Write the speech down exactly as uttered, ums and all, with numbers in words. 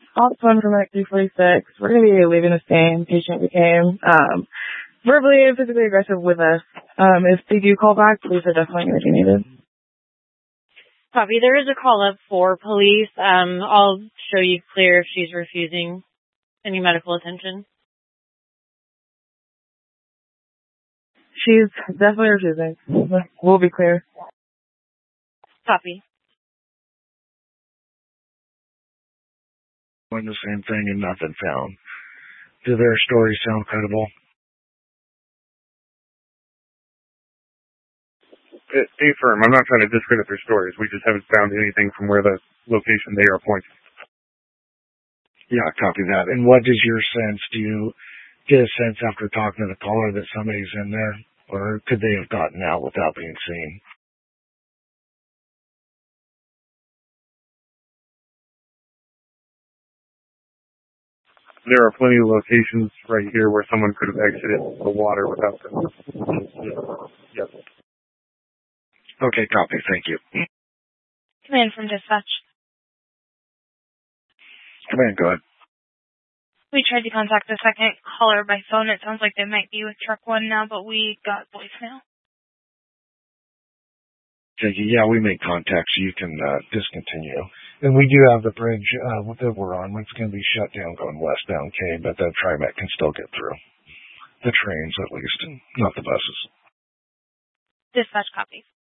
Austin from Medic three forty-six. We're going to be leaving the scene. Patient became um, verbally and physically aggressive with us. Um, if they do call back, police are definitely going to be needed. Copy. There is a call up for police. Um, I'll show you clear if she's refusing any medical attention. She's definitely refusing. We'll be clear. Copy. Doing the same thing and nothing found. Do their stories sound credible? Stay firm. I'm not trying to discredit their stories. We just haven't found anything from where the location they are pointing. Yeah, copy that. And what is your sense? Do you get a sense after talking to the caller that somebody's in there? Or could they have gotten out without being seen? There are plenty of locations right here where someone could have exited the water without them. Yep. Okay, copy. Thank you. Command from dispatch. Command, go ahead. We tried to contact the second caller by phone. It sounds like they might be with truck one now, but we got voicemail. Okay, yeah, we made contact, so you can uh, discontinue. And we do have the bridge uh, that we're on. It's going to be shut down going westbound K, but the TriMet can still get through. The trains, at least, not the buses. Dispatch copy.